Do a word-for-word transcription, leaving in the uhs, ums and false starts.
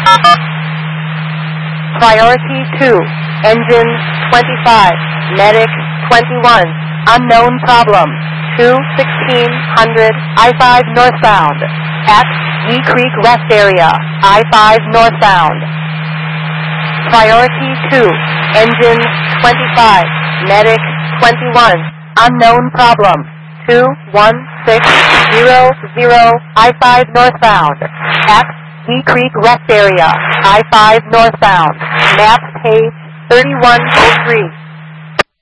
Priority two, engine twenty-five, medic twenty-one, unknown problem, two sixteen hundred, I five northbound, at Wee Creek West area, I five northbound. Priority two, engine twenty-five, medic twenty-one, unknown problem, two one six zero zero, I five northbound, at Wee Creek West area, I five northbound, map page thirty-one oh three.